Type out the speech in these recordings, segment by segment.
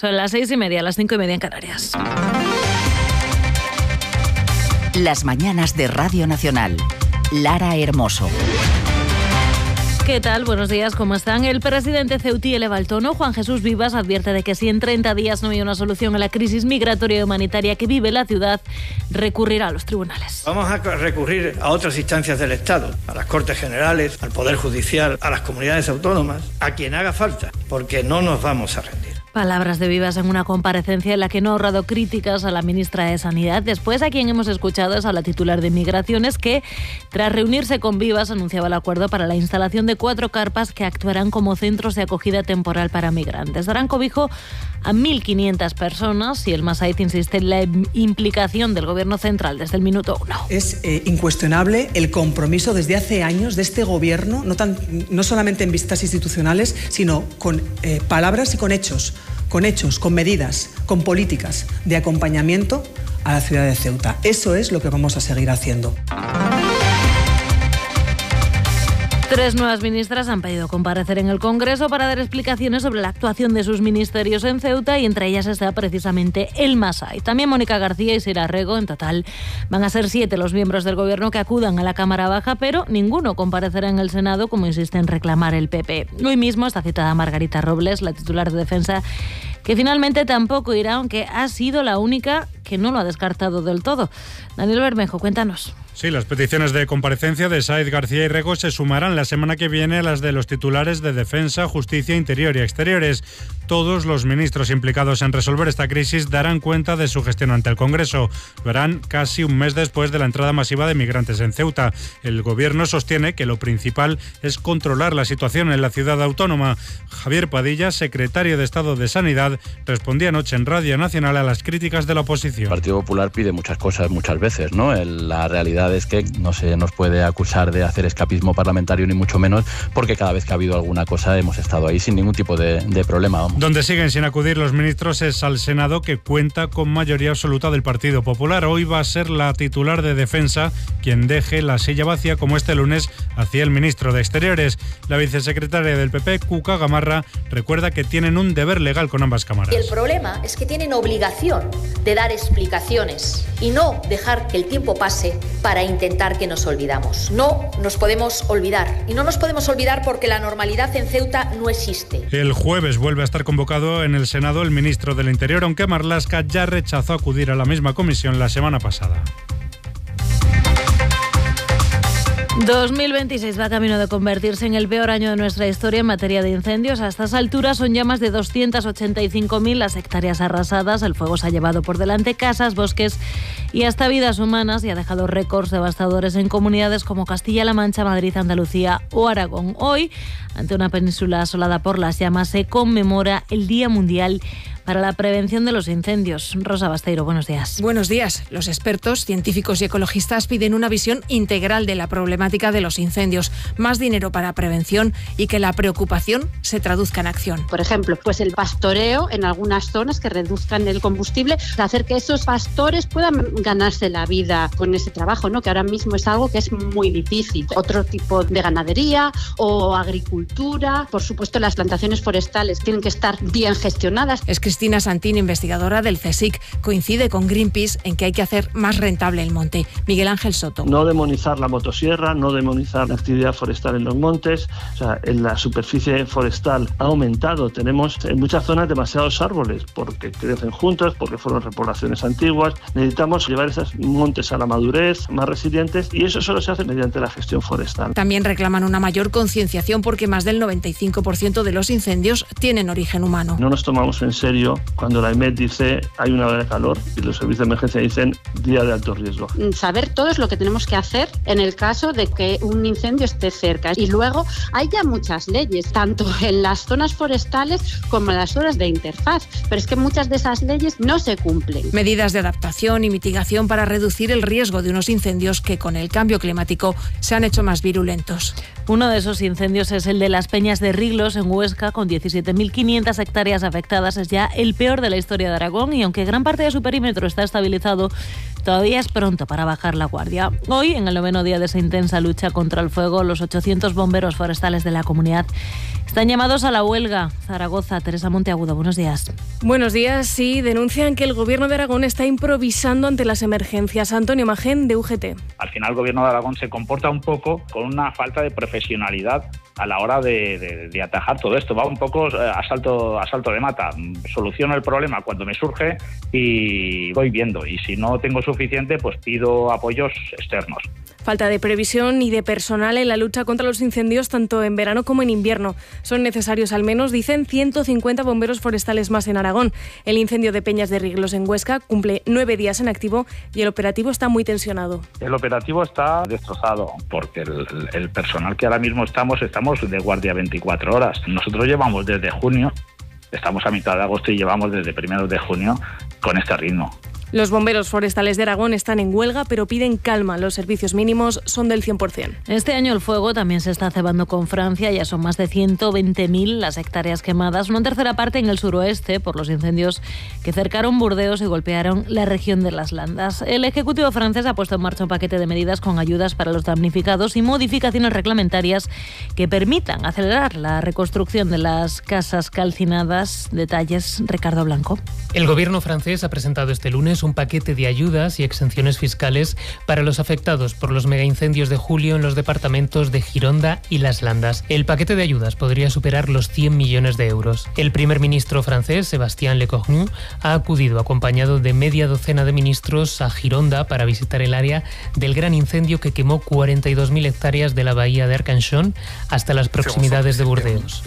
Son las 6:30, las 5:30 en Canarias. Las mañanas de Radio Nacional. Lara Hermoso. ¿Qué tal? Buenos días, ¿cómo están? El presidente ceutí eleva el tono. Juan Jesús Vivas advierte de que si en 30 días no hay una solución a la crisis migratoria y humanitaria que vive la ciudad, recurrirá a los tribunales. Vamos a recurrir a otras instancias del Estado, a las Cortes Generales, al Poder Judicial, a las comunidades autónomas, a quien haga falta, porque no nos vamos a rendir. Palabras de Vivas en una comparecencia en la que no ha ahorrado críticas a la ministra de Sanidad. Después, a quien hemos escuchado es a la titular de Migraciones, que tras reunirse con Vivas anunciaba el acuerdo para la instalación de 4 carpas que actuarán como centros de acogida temporal para migrantes. Darán cobijo a 1.500 personas y el Masait insiste en la implicación del Gobierno central desde el minuto 1. Es incuestionable el compromiso desde hace años de este Gobierno, no solamente en visitas institucionales, sino con palabras y con hechos, con medidas, con políticas de acompañamiento a la ciudad de Ceuta. Eso es lo que vamos a seguir haciendo. 3 nuevas ministras han pedido comparecer en el Congreso para dar explicaciones sobre la actuación de sus ministerios en Ceuta, y entre ellas está precisamente el Masait. También Mónica García y Sira Rego. En total van a ser 7 los miembros del Gobierno que acudan a la Cámara Baja, pero ninguno comparecerá en el Senado, como insiste en reclamar el PP. Hoy mismo está citada Margarita Robles, la titular de Defensa, que finalmente tampoco irá, aunque ha sido la única que no lo ha descartado del todo. Daniel Bermejo, cuéntanos. Sí, las peticiones de comparecencia de Sáez, García y Rego se sumarán la semana que viene a las de los titulares de Defensa, Justicia, Interior y Exteriores. Todos los ministros implicados en resolver esta crisis darán cuenta de su gestión ante el Congreso. Lo harán casi un mes después de la entrada masiva de migrantes en Ceuta. El Gobierno sostiene que lo principal es controlar la situación en la ciudad autónoma. Javier Padilla, secretario de Estado de Sanidad, respondía anoche en Radio Nacional a las críticas de la oposición. El Partido Popular pide muchas cosas muchas veces, ¿no? La realidad es que no se nos puede acusar de hacer escapismo parlamentario, ni mucho menos, porque cada vez que ha habido alguna cosa hemos estado ahí sin ningún tipo de problema. Vamos. Donde siguen sin acudir los ministros es al Senado, que cuenta con mayoría absoluta del Partido Popular. Hoy va a ser la titular de Defensa quien deje la silla vacía, como este lunes hacía el ministro de Exteriores. La vicesecretaria del PP, Cuca Gamarra, recuerda que tienen un deber legal con ambas cámaras. Y el problema es que tienen obligación de dar explicaciones y no dejar que el tiempo pase para intentar que nos olvidamos. No nos podemos olvidar, y no nos podemos olvidar porque la normalidad en Ceuta no existe. El jueves vuelve a estar convocado en el Senado el ministro del Interior, aunque Marlaska ya rechazó acudir a la misma comisión la semana pasada. 2026 va camino de convertirse en el peor año de nuestra historia en materia de incendios. A estas alturas son ya más de 285.000 las hectáreas arrasadas. El fuego se ha llevado por delante casas, bosques y hasta vidas humanas, y ha dejado récords devastadores en comunidades como Castilla-La Mancha, Madrid, Andalucía o Aragón. Hoy, ante una península asolada por las llamas, se conmemora el Día Mundial para la Prevención de los Incendios. Rosa Basteiro, buenos días. Buenos días. Los expertos, científicos y ecologistas piden una visión integral de la problemática de los incendios, más dinero para prevención y que la preocupación se traduzca en acción. Por ejemplo, pues el pastoreo en algunas zonas, que reduzcan el combustible, hacer que esos pastores puedan ganarse la vida con ese trabajo, ¿no? Que ahora mismo es algo que es muy difícil. Otro tipo de ganadería o agricultura. Por supuesto, las plantaciones forestales tienen que estar bien gestionadas. Es Cristina Santín, investigadora del CSIC, coincide con Greenpeace en que hay que hacer más rentable el monte. Miguel Ángel Soto. No demonizar la motosierra, no demonizar la actividad forestal en los montes. O sea, en la superficie forestal ha aumentado. Tenemos en muchas zonas demasiados árboles porque crecen juntos, porque fueron repoblaciones antiguas. Necesitamos llevar esos montes a la madurez, más resilientes, y eso solo se hace mediante la gestión forestal. También reclaman una mayor concienciación porque más del 95% de los incendios tienen origen humano. No nos tomamos en serio cuando la IMED dice hay una ola de calor y los servicios de emergencia dicen día de alto riesgo. Saber todo es lo que tenemos que hacer en el caso de que un incendio esté cerca. Y luego hay ya muchas leyes, tanto en las zonas forestales como en las zonas de interfaz, pero es que muchas de esas leyes no se cumplen. Medidas de adaptación y mitigación para reducir el riesgo de unos incendios que con el cambio climático se han hecho más virulentos. Uno de esos incendios es el de las Peñas de Riglos en Huesca, con 17.500 hectáreas afectadas. Es ya el peor de la historia de Aragón, y aunque gran parte de su perímetro está estabilizado, todavía es pronto para bajar la guardia. Hoy, en el 9º día de esa intensa lucha contra el fuego, los 800 bomberos forestales de la comunidad están llamados a la huelga. Zaragoza, Teresa Monteagudo, buenos días. Buenos días. Sí, denuncian que el Gobierno de Aragón está improvisando ante las emergencias. Antonio Magén, de UGT. Al final el Gobierno de Aragón se comporta un poco con una falta de profesionalidad a la hora de atajar todo esto. Va un poco a salto de mata. Soluciono el problema cuando me surge y voy viendo. Y si no tengo suficiente, pues pido apoyos externos. Falta de previsión y de personal en la lucha contra los incendios tanto en verano como en invierno. Son necesarios al menos, dicen, 150 bomberos forestales más en Aragón. El incendio de Peñas de Riglos en Huesca cumple 9 días en activo y el operativo está muy tensionado. El operativo está destrozado porque el personal que ahora mismo estamos de guardia 24 horas. Nosotros llevamos desde junio, estamos a mitad de agosto y llevamos desde primeros de junio con este ritmo. Los bomberos forestales de Aragón están en huelga, pero piden calma. Los servicios mínimos son del 100%. Este año el fuego también se está cebando con Francia. Ya son más de 120.000 las hectáreas quemadas, una tercera parte en el suroeste por los incendios que cercaron Burdeos y golpearon la región de las Landas. El Ejecutivo francés ha puesto en marcha un paquete de medidas con ayudas para los damnificados y modificaciones reglamentarias que permitan acelerar la reconstrucción de las casas calcinadas. Detalles, Ricardo Blanco. El gobierno francés ha presentado este lunes un paquete de ayudas y exenciones fiscales para los afectados por los megaincendios de julio en los departamentos de Gironda y Las Landas. El paquete de ayudas podría superar los 100 millones de euros. El primer ministro francés, Sébastien Lecornu, ha acudido acompañado de media docena de ministros a Gironda para visitar el área del gran incendio que quemó 42.000 hectáreas de la bahía de Arcachon hasta las proximidades de Burdeos.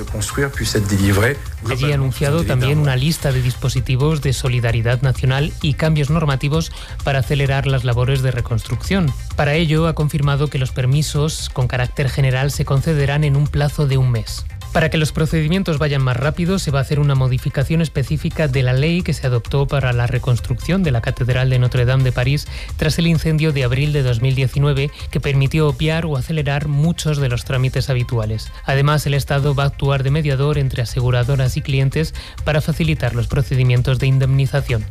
Allí ha anunciado también una lista de dispositivos de solidaridad nacional y cambios normativos para acelerar las labores de reconstrucción. Para ello, ha confirmado que los permisos con carácter general se concederán en un plazo de un mes. Para que los procedimientos vayan más rápido, se va a hacer una modificación específica de la ley que se adoptó para la reconstrucción de la Catedral de Notre Dame de París tras el incendio de abril de 2019, que permitió obviar o acelerar muchos de los trámites habituales. Además, el Estado va a actuar de mediador entre aseguradoras y clientes para facilitar los procedimientos de indemnización.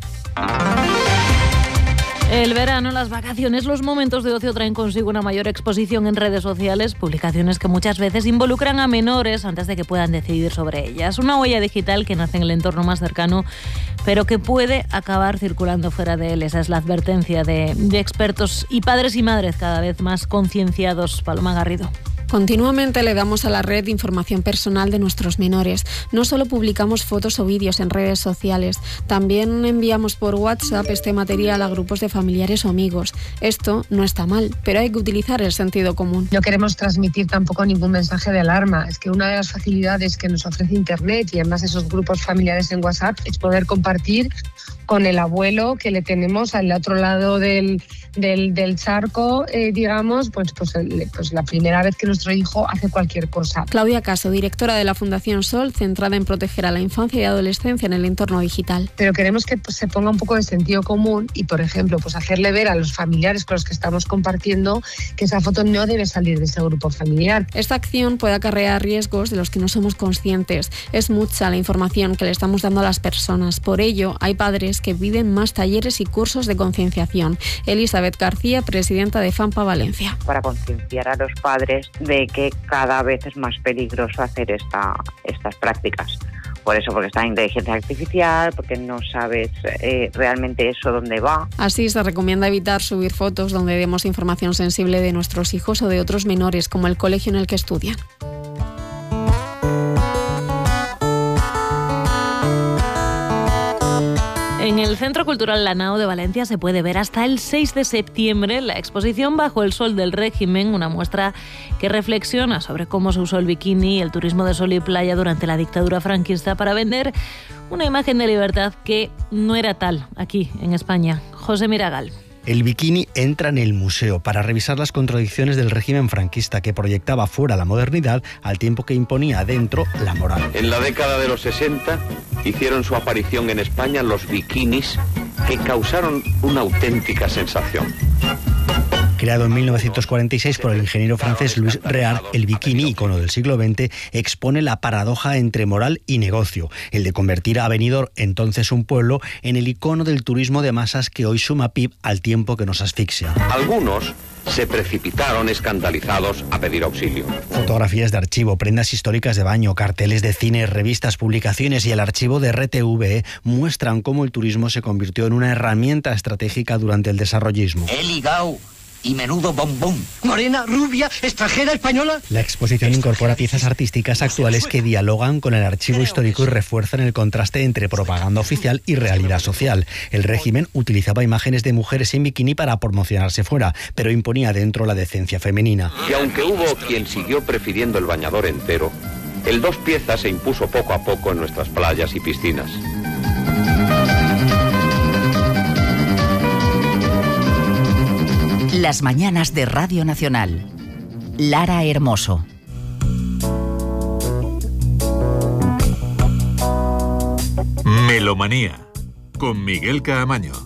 El verano, las vacaciones, los momentos de ocio traen consigo una mayor exposición en redes sociales, publicaciones que muchas veces involucran a menores antes de que puedan decidir sobre ellas. Una huella digital que nace en el entorno más cercano, pero que puede acabar circulando fuera de él. Esa es la advertencia de expertos y padres y madres cada vez más concienciados. Paloma Garrido. Continuamente le damos a la red información personal de nuestros menores. No solo publicamos fotos o vídeos en redes sociales, también enviamos por WhatsApp este material a grupos de familiares o amigos. Esto no está mal, pero hay que utilizar el sentido común. No queremos transmitir tampoco ningún mensaje de alarma. Es que una de las facilidades que nos ofrece Internet y además esos grupos familiares en WhatsApp es poder compartir con el abuelo que le tenemos al otro lado del charco, digamos, pues la primera vez que nuestro hijo hace cualquier cosa. Claudia Caso, directora de la Fundación Sol, centrada en proteger a la infancia y adolescencia en el entorno digital. Pero queremos que se ponga un poco de sentido común y, por ejemplo, hacerle ver a los familiares con los que estamos compartiendo que esa foto no debe salir de ese grupo familiar. Esta acción puede acarrear riesgos de los que no somos conscientes. Es mucha la información que le estamos dando a las personas. Por ello, hay padres que piden más talleres y cursos de concienciación. Elizabeth García, presidenta de FAMPA Valencia. Para concienciar a los padres de que cada vez es más peligroso hacer estas prácticas. Por eso, porque está la inteligencia artificial, porque no sabes realmente eso dónde va. Así se recomienda evitar subir fotos donde demos información sensible de nuestros hijos o de otros menores, como el colegio en el que estudian. En el Centro Cultural Lanao de Valencia se puede ver hasta el 6 de septiembre la exposición Bajo el Sol del Régimen, una muestra que reflexiona sobre cómo se usó el bikini y el turismo de sol y playa durante la dictadura franquista para vender una imagen de libertad que no era tal aquí en España. José Miragal. El bikini entra en el museo para revisar las contradicciones del régimen franquista que proyectaba fuera la modernidad al tiempo que imponía dentro la moral. En la década de los 60 hicieron su aparición en España los bikinis que causaron una auténtica sensación. Creado en 1946 por el ingeniero francés Louis Réard, el bikini, icono del siglo XX, expone la paradoja entre moral y negocio, el de convertir a Benidorm, entonces un pueblo, en el icono del turismo de masas que hoy suma PIB al tiempo que nos asfixia. Algunos se precipitaron escandalizados a pedir auxilio. Fotografías de archivo, prendas históricas de baño, carteles de cine, revistas, publicaciones y el archivo de RTV muestran cómo el turismo se convirtió en una herramienta estratégica durante el desarrollismo. He ligado y menudo bombón. Morena, rubia, extranjera, española. La exposición incorpora piezas artísticas actuales que dialogan con el archivo histórico y refuerzan el contraste entre propaganda oficial y realidad social. El régimen utilizaba imágenes de mujeres en bikini para promocionarse fuera, pero imponía dentro la decencia femenina. Y aunque hubo quien siguió prefiriendo el bañador entero, el 2 piezas se impuso poco a poco en nuestras playas y piscinas. Las mañanas de Radio Nacional. Lara Hermoso. Melomanía, con Miguel Caamaño.